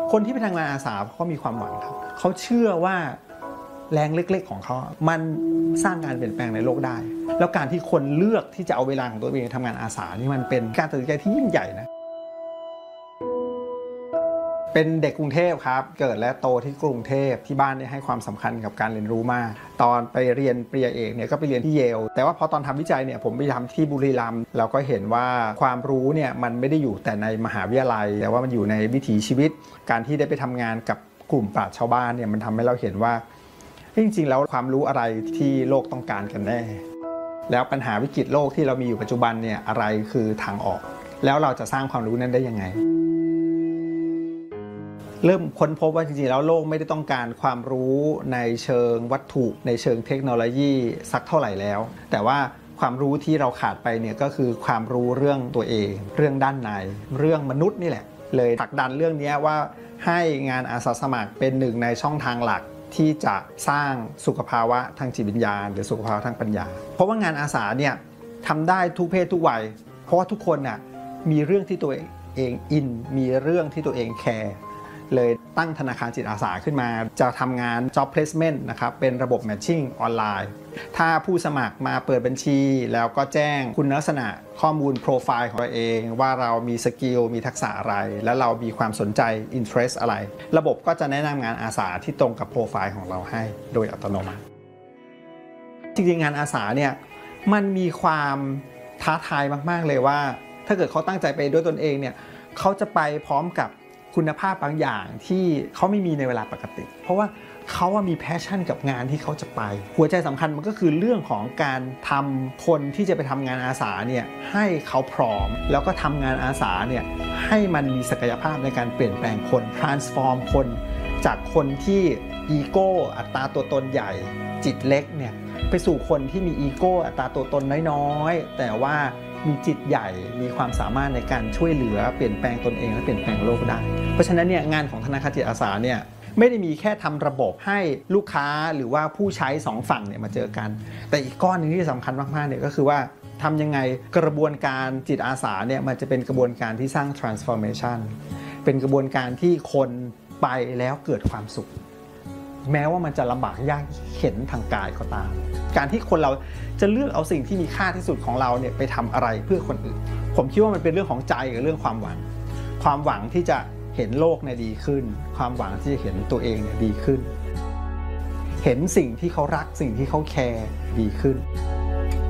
คนที่ไปทำงานอาสาเขามีความหวังครับเขาเชื่อว่าแรงเล็กๆของเขามันสร้างการเปลี่ยนแปลงในโลกได้แล้วการที่คนเลือกที่จะเอาเวลาของตัวเองทำงานอาสานี่มันเป็นการตัดสินใจที่ยิ่งใหญ่นะเป็นเด็กกรุงเทพครับเกิดและโตที่กรุงเทพที่บ้านเนี่ยให้ความสำคัญกับการเรียนรู้มากตอนไปเรียนปริญญาเอกเนี่ยก็ไปเรียนที่เยลแต่ว่าพอตอนทำวิจัยเนี่ยผมไปทำที่บุรีรัมย์เราก็เห็นว่าความรู้เนี่ยมันไม่ได้อยู่แต่ในมหาวิทยาลัยแต่ว่ามันอยู่ในวิถีชีวิตการที่ได้ไปทำงานกับกลุ่มปราชญ์ชาวบ้านเนี่ยมันทำให้เราเห็นว่าจริงๆแล้วความรู้อะไรที่โลกต้องการกันแน่แล้วปัญหาวิกฤตโลกที่เรามีอยู่ปัจจุบันเนี่ยอะไรคือทางออกแล้วเราจะสร้างความรู้นั้นได้ยังไงเริ่มค้นพบว่าจริงๆแล้วโลกไม่ได้ต้องการความรู้ในเชิงวัตถุในเชิงเทคโนโลยีสักเท่าไหร่แล้วแต่ว่าความรู้ที่เราขาดไปเนี่ยก็คือความรู้เรื่องตัวเองเรื่องด้านในเรื่องมนุษย์นี่แหละเลยผลักดันเรื่องนี้ว่าให้งานอาสาสมัครเป็นหนึ่งในช่องทางหลักที่จะสร้างสุขภาวะทางจิตวิญญาณหรือสุขภาวะทางปัญญาเพราะว่างานอาสาเนี่ยทำได้ทุกเพศทุกวัยเพราะว่าทุกคนน่ะมีเรื่องที่ตัวเองอินมีเรื่องที่ตัวเองแคร์เลยตั้งธนาคารจิตอาสาขึ้นมาจะทำงาน job placement นะครับเป็นระบบ matching ออนไลน์ถ้าผู้สมัครมาเปิดบัญชีแล้วก็แจ้งคุณลักษณะข้อมูลโปรไฟล์ของตัวเองว่าเรามีสกิลมีทักษะอะไรและเรามีความสนใจ interest อะไรระบบก็จะแนะนำงานอาสาที่ตรงกับโปรไฟล์ของเราให้โดยอัตโนมัติจริงๆงานอาสาเนี่ยมันมีความท้าทายมากๆเลยว่าถ้าเกิดเขาตั้งใจไปด้วยตนเองเนี่ยเขาจะไปพร้อมกับคุณภาพบางอย่างที่เขาไม่มีในเวลาปกติเพราะว่าเขามีแพชชั่นกับงานที่เขาจะไปหัวใจสำคัญมันก็คือเรื่องของการทำคนที่จะไปทำงานอาสาเนี่ยให้เขาพร้อมแล้วก็ทำงานอาสาเนี่ยให้มันมีศักยภาพในการเปลี่ยนแปลงคน transform คนจากคนที่อีโก้อัตราตัวตนใหญ่จิตเล็กเนี่ยไปสู่คนที่มีอีโก้อัตราตัวตนน้อยๆแต่ว่ามีจิตใหญ่มีความสามารถในการช่วยเหลือเปลี่ยนแปลงตนเองและเปลี่ยนแปลงโลกได้เพราะฉะนั้นเนี่ยงานของธนาคารจิตอาสาเนี่ยไม่ได้มีแค่ทำระบบให้ลูกค้าหรือว่าผู้ใช้2ฝั่งเนี่ยมาเจอกันแต่อีกก้อนนึงที่สำคัญมากๆเนี่ยก็คือว่าทำยังไงกระบวนการจิตอาสาเนี่ยมันจะเป็นกระบวนการที่สร้าง transformation เป็นกระบวนการที่คนไปแล้วเกิดความสุขแม้ว่ามันจะลำบากยากเข็ญทางกายก็ตามการที่คนเราจะเลือกเอาสิ่งที่มีค่าที่สุดของเราเนี่ยไปทำอะไรเพื่อคนอื่นผมคิดว่ามันเป็นเรื่องของใจกับเรื่องความหวังความหวังที่จะเห็นโลกเนี่ยดีขึ้นความหวังที่จะเห็นตัวเองเนี่ยดีขึ้นเห็นสิ่งที่เขารักสิ่งที่เขาแคร์ดีขึ้น